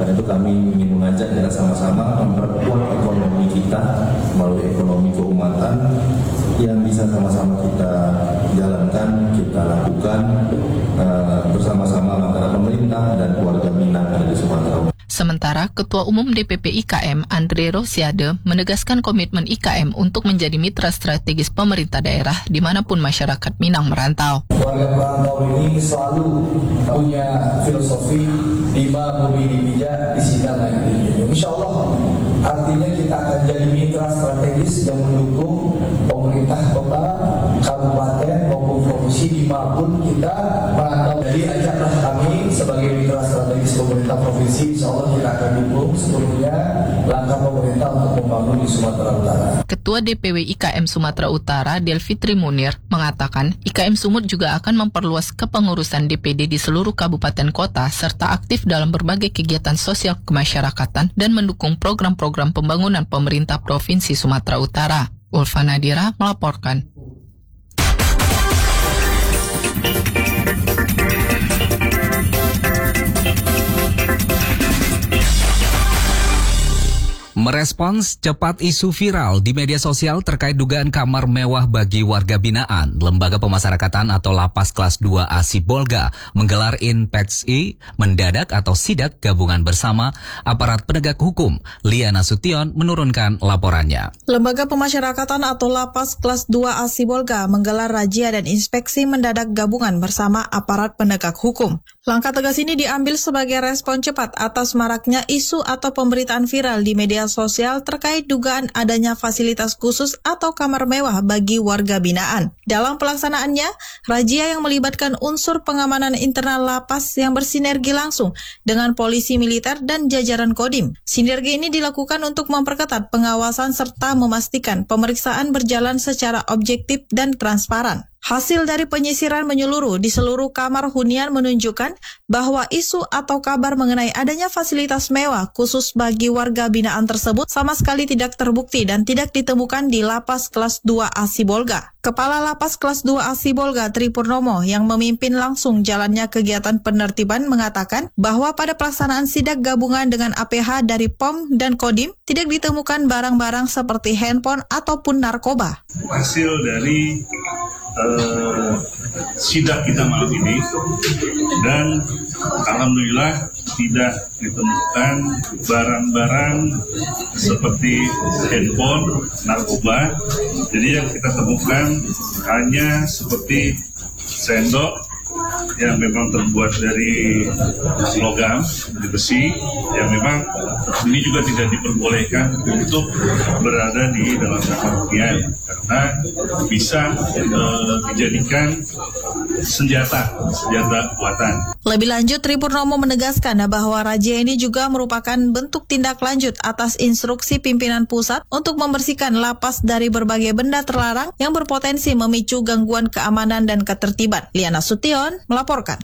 karena itu kami ingin mengajak kita sama-sama memperkuat ekonomi kita melalui ekonomi keumatan yang bisa sama-sama kita jalankan, kita lakukan bersama-sama antara pemerintah dan keluarga Minang yang ada di Sumatera. Sementara Ketua Umum DPP IKM Andre Rosiade menegaskan komitmen IKM untuk menjadi mitra strategis pemerintah daerah dimanapun masyarakat Minang merantau. Warga perantau ini selalu punya filosofi lima bumi dipijak di sini lagi. Insya Allah artinya kita akan jadi mitra strategis yang mendukung pemerintah kota, kabupaten maupun provinsi dimanapun kita merantau. Jadi ajaklah kami sebagai mitra strategis pemerintah provinsi, insya Allah kita akan dukung seluruhnya langkah pemerintah untuk membangun di Sumatera Utara. Ketua DPW IKM Sumatera Utara Delfitri Munir mengatakan IKM Sumut juga akan memperluas kepengurusan DPD di seluruh kabupaten kota serta aktif dalam berbagai kegiatan sosial kemasyarakatan dan mendukung program-program pembangunan pemerintah Provinsi Sumatera Utara. Ulfa Nadira melaporkan. Merespons cepat isu viral di media sosial terkait dugaan kamar mewah bagi warga binaan, Lembaga Pemasyarakatan atau Lapas Kelas 2A Sibolga menggelar INPETSI mendadak atau sidak gabungan bersama aparat penegak hukum. Liana Sution menurunkan laporannya. Lembaga Pemasyarakatan atau Lapas Kelas 2A Sibolga menggelar razia dan inspeksi mendadak gabungan bersama aparat penegak hukum. Langkah tegas ini diambil sebagai respon cepat atas maraknya isu atau pemberitaan viral di media sosial terkait dugaan adanya fasilitas khusus atau kamar mewah bagi warga binaan. Dalam pelaksanaannya, razia yang melibatkan unsur pengamanan internal lapas yang bersinergi langsung dengan polisi militer dan jajaran Kodim. Sinergi ini dilakukan untuk memperketat pengawasan serta memastikan pemeriksaan berjalan secara objektif dan transparan. Hasil dari penyisiran menyeluruh di seluruh kamar hunian menunjukkan bahwa isu atau kabar mengenai adanya fasilitas mewah khusus bagi warga binaan tersebut sama sekali tidak terbukti dan tidak ditemukan di Lapas Kelas 2A Sibolga. Kepala Lapas Kelas 2A Sibolga Tri Purnomo yang memimpin langsung jalannya kegiatan penertiban mengatakan bahwa pada pelaksanaan sidak gabungan dengan APH dari POM dan Kodim tidak ditemukan barang-barang seperti handphone ataupun narkoba. Hasil dari sidak kita malam ini dan alhamdulillah tidak ditemukan barang-barang seperti handphone, narkoba. Jadi yang kita temukan hanya seperti sendok yang memang terbuat dari logam, dari besi, yang memang ini juga tidak diperbolehkan untuk berada di dalam kamar hunian karena bisa dijadikan senjata buatan. Lebih lanjut, Tri Purnomo menegaskan bahwa razia ini juga merupakan bentuk tindak lanjut atas instruksi pimpinan pusat untuk membersihkan lapas dari berbagai benda terlarang yang berpotensi memicu gangguan keamanan dan ketertiban. Liana Sution melaporkan.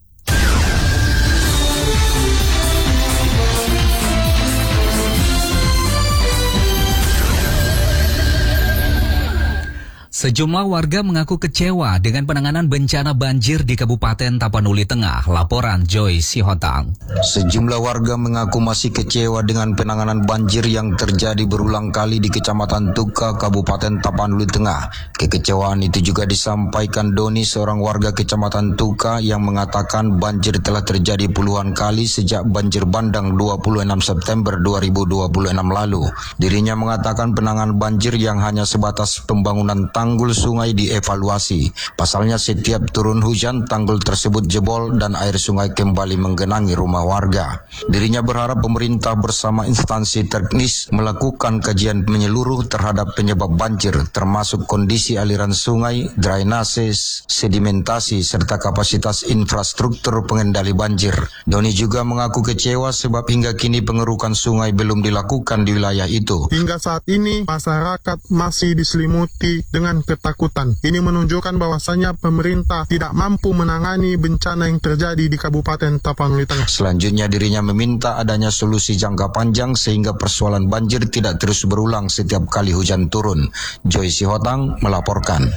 Sejumlah warga mengaku kecewa dengan penanganan bencana banjir di Kabupaten Tapanuli Tengah. Laporan Joy Sihotang. Sejumlah warga mengaku masih kecewa dengan penanganan banjir yang terjadi berulang kali di Kecamatan Tuka, Kabupaten Tapanuli Tengah. Kekecewaan itu juga disampaikan Doni, seorang warga Kecamatan Tuka yang mengatakan banjir telah terjadi puluhan kali sejak banjir bandang 26 September 2026 lalu. Dirinya mengatakan penanganan banjir yang hanya sebatas pembangunan tanggul sungai dievaluasi. Pasalnya setiap turun hujan tanggul tersebut jebol dan air sungai kembali menggenangi rumah warga. Dirinya berharap pemerintah bersama instansi teknis melakukan kajian menyeluruh terhadap penyebab banjir termasuk kondisi aliran sungai, drainase, sedimentasi serta kapasitas infrastruktur pengendali banjir. Doni juga mengaku kecewa sebab hingga kini pengerukan sungai belum dilakukan di wilayah itu. Hingga saat ini masyarakat masih diselimuti dengan ketakutan. Ini menunjukkan bahwasannya pemerintah tidak mampu menangani bencana yang terjadi di Kabupaten Tapanuli Tengah. Selanjutnya dirinya meminta adanya solusi jangka panjang sehingga persoalan banjir tidak terus berulang setiap kali hujan turun. Joy Sihotang melaporkan.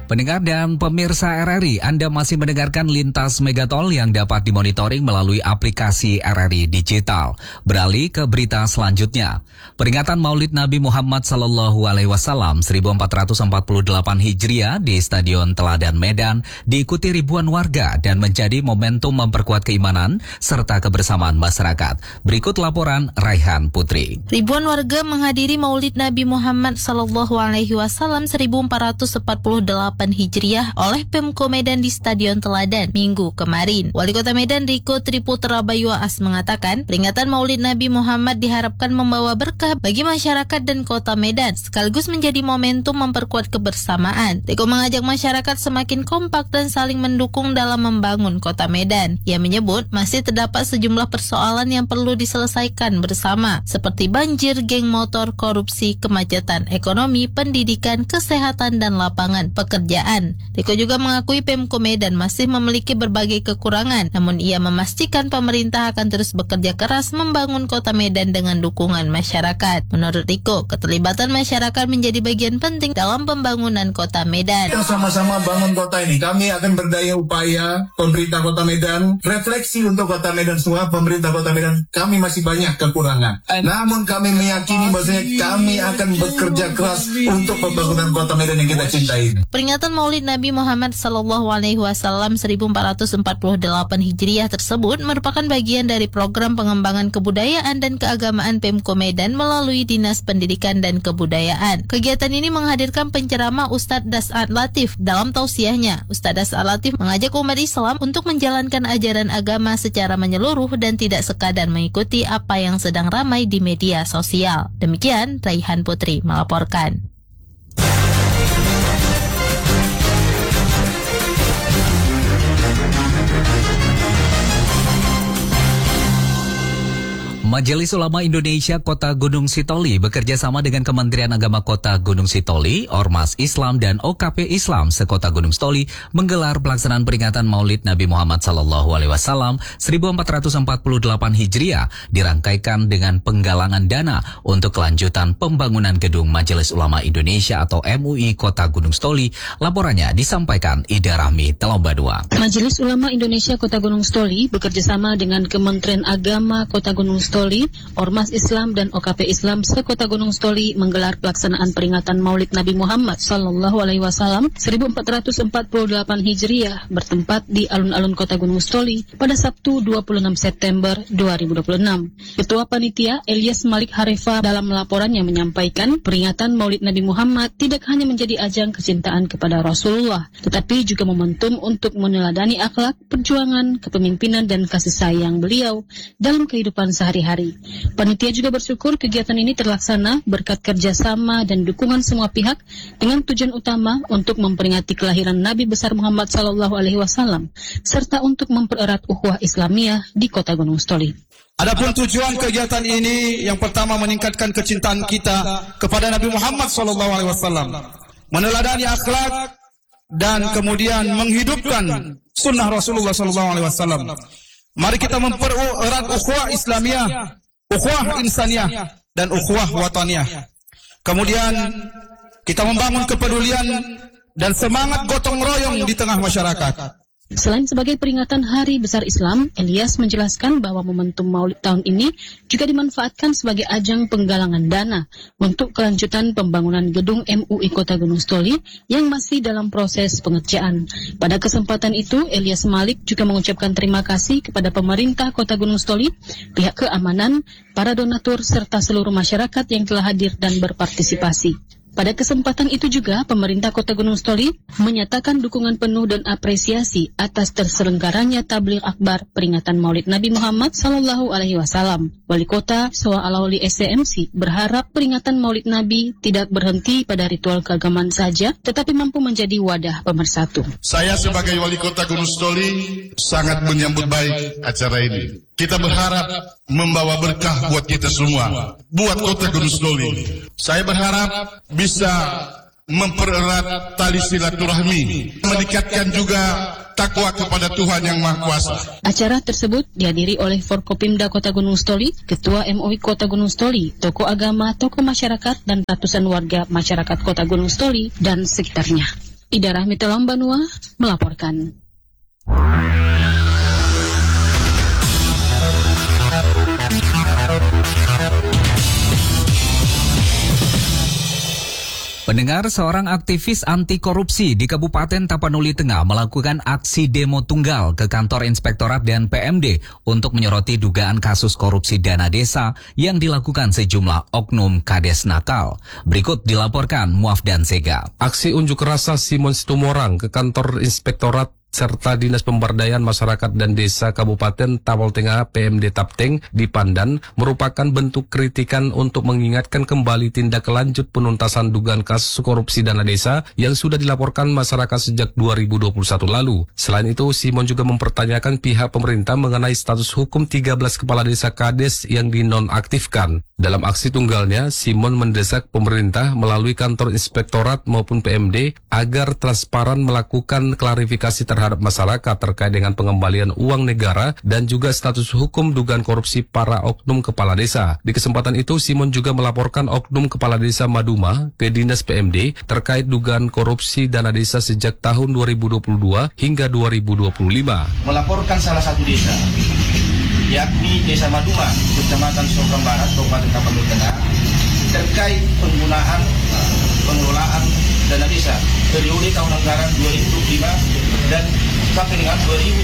Pendengar dan pemirsa RRI, Anda masih mendengarkan Lintas Megatol yang dapat dimonitoring melalui aplikasi RRI Digital. Beralih ke berita selanjutnya. Peringatan Maulid Nabi Muhammad SAW 1448 Hijriah di Stadion Teladan Medan diikuti ribuan warga dan menjadi momentum memperkuat keimanan serta kebersamaan masyarakat. Berikut laporan Raihan Putri. Ribuan warga menghadiri Maulid Nabi Muhammad SAW 1448 Hijriah oleh Pemko Medan di Stadion Teladan Minggu kemarin. Wali Kota Medan Riko Triputra Bayuas mengatakan, peringatan Maulid Nabi Muhammad diharapkan membawa berkah bagi masyarakat dan Kota Medan, sekaligus menjadi momentum memperkuat kebersamaan. Riko mengajak masyarakat semakin kompak dan saling mendukung dalam membangun Kota Medan. Ia menyebut masih terdapat sejumlah persoalan yang perlu diselesaikan bersama, seperti banjir, geng motor, korupsi, kemacetan ekonomi, pendidikan, kesehatan, dan lapangan pekerjaan. Riko juga mengakui Pemko Medan masih memiliki berbagai kekurangan, namun ia memastikan pemerintah akan terus bekerja keras membangun Kota Medan dengan dukungan masyarakat. Menurut Riko, keterlibatan masyarakat menjadi bagian penting dalam pembangunan Kota Medan. Kita sama-sama bangun kota ini. Kami akan berdaya upaya pemerintah Kota Medan, refleksi untuk Kota Medan semua, pemerintah Kota Medan, kami masih banyak kekurangan. Namun kami meyakini bahwasanya kami akan bekerja keras untuk pembangunan Kota Medan yang kita cintai. Peringatan Maulid Nabi Muhammad SAW 1448 Hijriah tersebut merupakan bagian dari program pengembangan kebudayaan dan keagamaan Pemko Medan melalui Dinas Pendidikan dan Kebudayaan. Kegiatan ini menghadirkan penceramah Ustadz Das'ad Latif. Dalam tausiahnya, Ustadz Das'ad Latif mengajak umat Islam untuk menjalankan ajaran agama secara menyeluruh dan tidak sekadar mengikuti apa yang sedang ramai di media sosial. Demikian, Raihan Putri melaporkan. Majelis Ulama Indonesia Kota Gunung Sitoli bekerja sama dengan Kementerian Agama Kota Gunung Sitoli, Ormas Islam dan OKP Islam sekota Gunung Sitoli menggelar pelaksanaan peringatan Maulid Nabi Muhammad SAW 1448 Hijriah dirangkaikan dengan penggalangan dana untuk kelanjutan pembangunan gedung Majelis Ulama Indonesia atau MUI Kota Gunung Sitoli. Laporannya disampaikan Ida Rahmi Telomba 2. Majelis Ulama Indonesia Kota Gunung Sitoli bekerjasama dengan Kementerian Agama Kota Gunung Sitoli, Ormas Islam dan OKP Islam sekota Gunung Sitoli menggelar pelaksanaan peringatan Maulid Nabi Muhammad SAW 1448 Hijriah bertempat di alun-alun Kota Gunung Sitoli pada Sabtu 26 September 2026. Ketua Panitia Elias Malik Harefa dalam laporannya menyampaikan peringatan Maulid Nabi Muhammad tidak hanya menjadi ajang kecintaan kepada Rasulullah, tetapi juga momentum untuk meneladani akhlak, perjuangan, kepemimpinan dan kasih sayang beliau dalam kehidupan sehari-hari. Panitia juga bersyukur kegiatan ini terlaksana berkat kerjasama dan dukungan semua pihak dengan tujuan utama untuk memperingati kelahiran Nabi besar Muhammad SAW serta untuk mempererat ukhuwah Islamiyah di Kota Gunung Sitoli. Adapun tujuan kegiatan ini yang pertama meningkatkan kecintaan kita kepada Nabi Muhammad SAW, meneladani akhlak dan kemudian menghidupkan sunnah Rasulullah SAW. Mari kita mempererat ukhuwah Islamiyah, ukhuwah insaniyah, dan ukhuwah wataniyah. Kemudian kita membangun kepedulian dan semangat gotong royong di tengah masyarakat. Selain sebagai peringatan Hari Besar Islam, Elias menjelaskan bahwa momentum Maulid tahun ini juga dimanfaatkan sebagai ajang penggalangan dana untuk kelanjutan pembangunan gedung MUI Kota Gunung Sitoli yang masih dalam proses pengerjaan. Pada kesempatan itu, Elias Malik juga mengucapkan terima kasih kepada pemerintah Kota Gunung Sitoli, pihak keamanan, para donatur, serta seluruh masyarakat yang telah hadir dan berpartisipasi. Pada kesempatan itu juga, pemerintah Kota Gunung Sitoli menyatakan dukungan penuh dan apresiasi atas terselenggaranya tabligh akbar peringatan Maulid Nabi Muhammad SAW. Wali Kota Soa Alauli SCMC berharap peringatan Maulid Nabi tidak berhenti pada ritual keagamaan saja, tetapi mampu menjadi wadah pemersatu. Saya sebagai Wali Kota Gunung Sitoli sangat menyambut baik acara ini. Kita berharap membawa berkah buat kita semua, buat Kota Gunung Sitoli. Saya berharap bisa mempererat tali silaturahmi, meningkatkan juga takwa kepada Tuhan Yang Maha Kuasa. Acara tersebut dihadiri oleh Forkopimda Kota Gunung Sitoli, Ketua MUI Kota Gunung Sitoli, tokoh agama, tokoh masyarakat, dan ratusan warga masyarakat Kota Gunung Sitoli dan sekitarnya. Ida Rahmi Banua melaporkan. Pendengar, seorang aktivis anti korupsi di Kabupaten Tapanuli Tengah melakukan aksi demo tunggal ke kantor Inspektorat dan PMD untuk menyoroti dugaan kasus korupsi dana desa yang dilakukan sejumlah oknum kades nakal. Berikut dilaporkan Muafdan Sega. Aksi unjuk rasa Simon Situmorang ke kantor Inspektorat serta Dinas Pemberdayaan Masyarakat dan Desa Kabupaten Tapal Tengah PMD Tapteng di Pandan merupakan bentuk kritikan untuk mengingatkan kembali tindak lanjut penuntasan dugaan kasus korupsi dana desa yang sudah dilaporkan masyarakat sejak 2021 lalu. Selain itu, Simon juga mempertanyakan pihak pemerintah mengenai status hukum 13 kepala desa kades yang dinonaktifkan. Dalam aksi tunggalnya, Simon mendesak pemerintah melalui kantor Inspektorat maupun PMD agar transparan melakukan klarifikasi terhadap masyarakat terkait dengan pengembalian uang negara dan juga status hukum dugaan korupsi para oknum kepala desa. Di kesempatan itu, Simon juga melaporkan oknum kepala desa Maduma ke Dinas PMD terkait dugaan korupsi dana desa sejak tahun 2022 hingga 2025. Melaporkan salah satu desa, yakni Desa Maduma, Kecamatan Sokam Barat, Kabupaten Tapanuli Tengah, terkait penggunaan pengelolaan dana desa periode tahun anggaran 2025 dan sampai dengan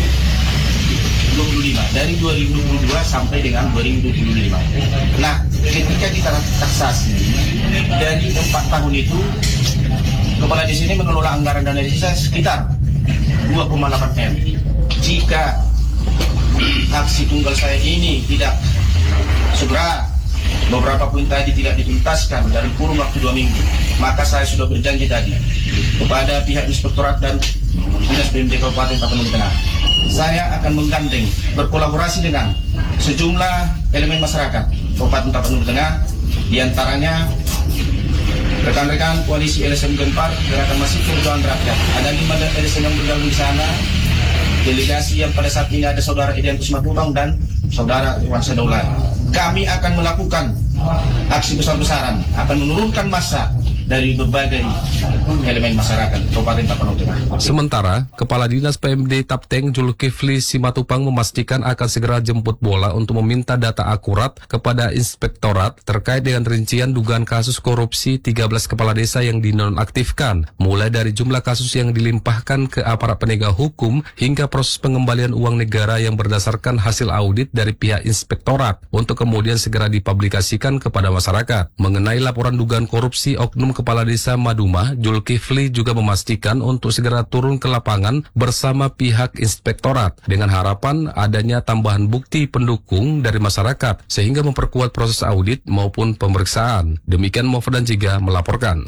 2025, dari 2022 sampai dengan 2025. Nah, ketika kita taksasi dari 4 tahun itu, kepala desa ini mengelola anggaran dana desa sekitar 2,8 M. Jika aksi tunggal saya ini tidak segera, beberapa poin tadi tidak dituntaskan dalam kurun waktu 2 minggu, maka saya sudah berjanji tadi kepada pihak Inspektorat dan Dinas PMD Kabupaten Tapanuli Tengah, saya akan menggandeng berkolaborasi dengan sejumlah elemen masyarakat Kabupaten Tapanuli Tengah, diantaranya rekan-rekan koalisi LSM Gempar, Gerakan Masif Perjuangan Rakyat. Ada 5 LSM yang bergabung di sana. Delegasi yang pada saat ini ada Saudara Edian Kusmatubang dan Saudara Iwan Sadaulah. Kami akan melakukan aksi besar-besaran, akan menurunkan massa dari berbagai elemen masyarakat Kabupaten Tapanuli Tengah. Sementara, Kepala Dinas PMD Tapteng Zulkifli Simatupang memastikan akan segera jemput bola untuk meminta data akurat kepada Inspektorat terkait dengan rincian dugaan kasus korupsi 13 kepala desa yang dinonaktifkan, mulai dari jumlah kasus yang dilimpahkan ke aparat penegak hukum hingga proses pengembalian uang negara yang berdasarkan hasil audit dari pihak Inspektorat untuk kemudian segera dipublikasikan kepada masyarakat. Mengenai laporan dugaan korupsi oknum Kepala Desa Maduma, Zulkifli juga memastikan untuk segera turun ke lapangan bersama pihak Inspektorat dengan harapan adanya tambahan bukti pendukung dari masyarakat sehingga memperkuat proses audit maupun pemeriksaan. Demikian Muafdan Jiga melaporkan.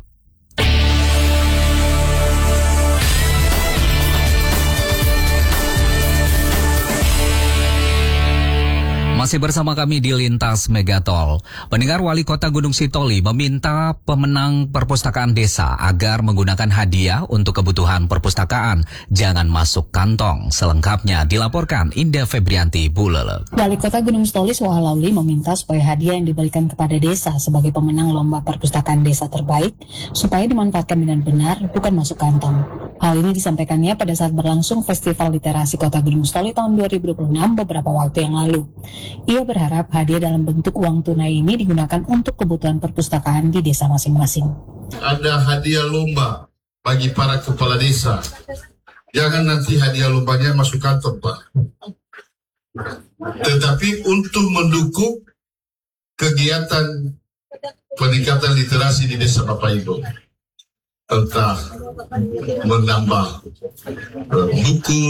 Masih bersama kami di Lintas Megatol. Pendengar, Wali Kota Gunung Sitoli meminta pemenang perpustakaan desa agar menggunakan hadiah untuk kebutuhan perpustakaan. Jangan masuk kantong. Selengkapnya dilaporkan Indah Febrianti Bulele. Wali Kota Gunung Sitoli Suha Lauli meminta supaya hadiah yang diberikan kepada desa sebagai pemenang lomba perpustakaan desa terbaik supaya dimanfaatkan dengan benar, bukan masuk kantong. Hal ini disampaikannya pada saat berlangsung Festival Literasi Kota Gunung Sitoli tahun 2026 beberapa waktu yang lalu. Ia berharap hadiah dalam bentuk uang tunai ini digunakan untuk kebutuhan perpustakaan di desa masing-masing. Ada hadiah lomba bagi para kepala desa. Jangan nanti hadiah lombanya masuk kantong, Pak. Tetapi untuk mendukung kegiatan peningkatan literasi di desa Bapak Ibu. Entah menambah buku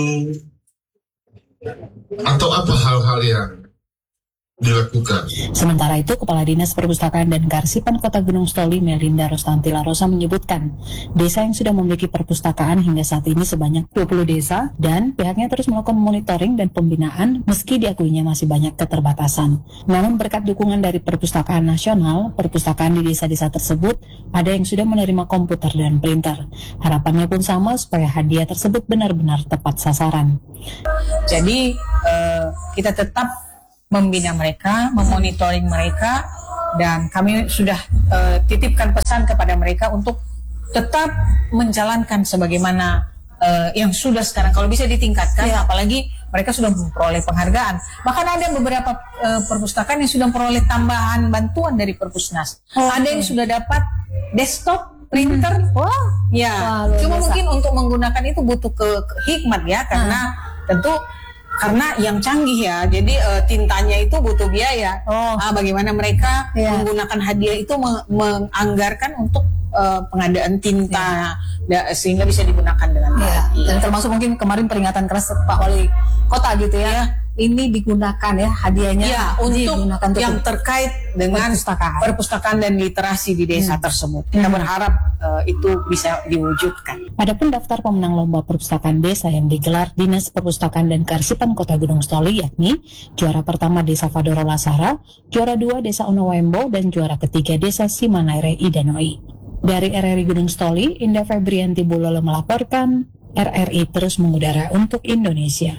atau apa hal-hal yang dilakukan. Sementara itu, Kepala Dinas Perpustakaan dan Kearsipan Kota Gunung Sitoli Melinda Rostanti Larosa menyebutkan, desa yang sudah memiliki perpustakaan hingga saat ini sebanyak 20 desa dan pihaknya terus melakukan monitoring dan pembinaan meski diakuinya masih banyak keterbatasan. Namun berkat dukungan dari Perpustakaan Nasional, perpustakaan di desa-desa tersebut ada yang sudah menerima komputer dan printer. Harapannya pun sama supaya hadiah tersebut benar-benar tepat sasaran. Jadi kita tetap membina mereka, memonitoring mereka, dan kami sudah titipkan pesan kepada mereka untuk tetap menjalankan sebagaimana yang sudah sekarang, kalau bisa ditingkatkan, apalagi mereka sudah memperoleh penghargaan. Bahkan ada beberapa perpustakaan yang sudah memperoleh tambahan bantuan dari Perpusnas. Ada yang sudah dapat desktop printer. Cuma mungkin untuk menggunakan itu butuh hikmat ya, karena tentu karena yang canggih ya, jadi tintanya itu butuh biaya. Bagaimana mereka menggunakan hadiah itu menganggarkan untuk pengadaan tinta sehingga bisa digunakan dengan baik. Dan termasuk mungkin kemarin peringatan keras Pak Wali Kota gitu ya. Ini digunakan ya hadiahnya untuk yang terkait dengan perpustakaan dan literasi di desa tersebut. Kita berharap itu bisa diwujudkan. Adapun daftar pemenang lomba perpustakaan desa yang digelar Dinas Perpustakaan dan Kearsipan Kota Gunung Stoli, yakni juara pertama Desa Fadoro Lasara, juara 2 Desa Onowembo, dan juara ketiga Desa Simanaire Idanoi. Dari RRI Gunung Stoli, Indah Febrianti Bulolo melaporkan, RRI terus mengudara untuk Indonesia.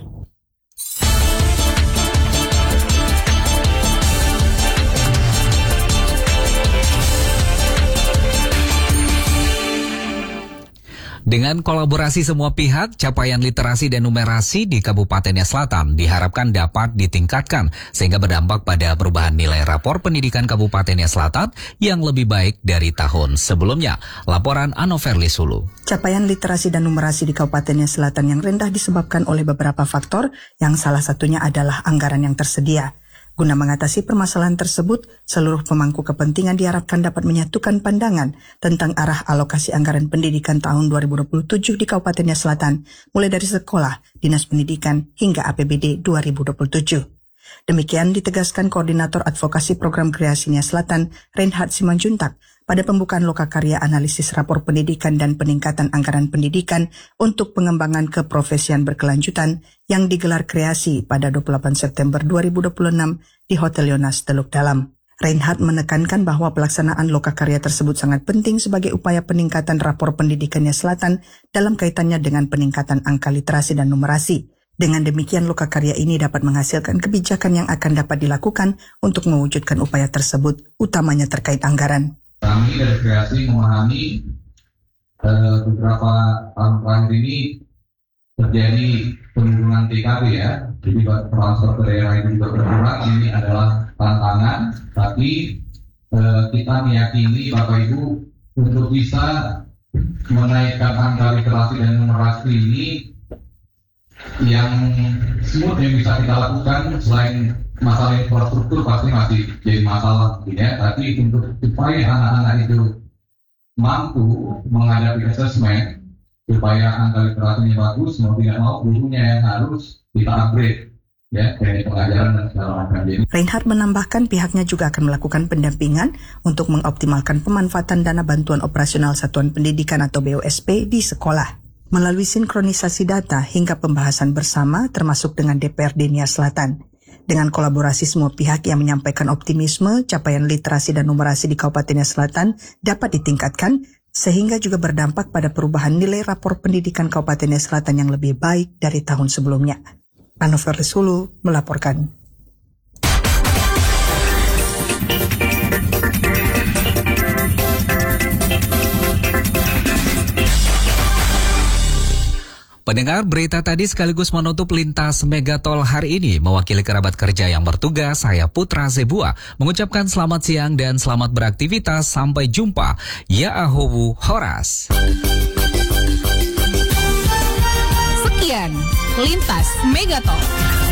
Dengan kolaborasi semua pihak, capaian literasi dan numerasi di Kabupatennya Selatan diharapkan dapat ditingkatkan sehingga berdampak pada perubahan nilai rapor pendidikan Kabupatennya Selatan yang lebih baik dari tahun sebelumnya. Laporan Anoverli Sulu. Capaian literasi dan numerasi di Kabupatennya Selatan yang rendah disebabkan oleh beberapa faktor, yang salah satunya adalah anggaran yang tersedia. Guna mengatasi permasalahan tersebut, seluruh pemangku kepentingan diharapkan dapat menyatukan pandangan tentang arah alokasi anggaran pendidikan tahun 2027 di Kabupatennya Selatan, mulai dari sekolah, dinas pendidikan, hingga APBD 2027. Demikian ditegaskan Koordinator Advokasi Program Kreasinya Selatan, Reinhard Simanjuntak, pada pembukaan lokakarya analisis rapor pendidikan dan peningkatan anggaran pendidikan untuk pengembangan keprofesian berkelanjutan yang digelar Kreasi pada 28 September 2026 di Hotel Yonas Teluk Dalam. Reinhard menekankan bahwa pelaksanaan lokakarya tersebut sangat penting sebagai upaya peningkatan rapor pendidikannya Selatan dalam kaitannya dengan peningkatan angka literasi dan numerasi. Dengan demikian, lokakarya ini dapat menghasilkan kebijakan yang akan dapat dilakukan untuk mewujudkan upaya tersebut, utamanya terkait anggaran. Kami dari Kreasi memahami beberapa tahun terakhir ini terjadi penurunan TKP ya, jadi transfer ke daerah itu juga berkurang. Ini adalah tantangan, tapi kita meyakini Bapak Ibu untuk bisa menaikkan angka literasi dan numerasi ini yang smooth yang bisa kita lakukan. Selain masalah infrastruktur pasti masih jadi masalah ya, tapi untuk supaya anak-anak itu mampu menghadapi asesmen, supaya angka literasinya bagus, mau tidak mau gurunya yang harus kita upgrade ya, dari pengajaran dan segala macam. Reinhard menambahkan pihaknya juga akan melakukan pendampingan untuk mengoptimalkan pemanfaatan dana bantuan operasional satuan pendidikan atau BOSP di sekolah melalui sinkronisasi data hingga pembahasan bersama termasuk dengan DPRD Nia Selatan. Dengan kolaborasi semua pihak yang menyampaikan optimisme, capaian literasi dan numerasi di Kabupaten Selatan dapat ditingkatkan sehingga juga berdampak pada perubahan nilai rapor pendidikan Kabupaten Selatan yang lebih baik dari tahun sebelumnya. Anoverli Sulu melaporkan. Pendengar, berita tadi sekaligus menutup lintas Megatol hari ini. Mewakili kerabat kerja yang bertugas, saya Putra Zebua mengucapkan selamat siang dan selamat beraktivitas. Sampai jumpa. Ya Ahowu Horas. Sekian lintas Megatol.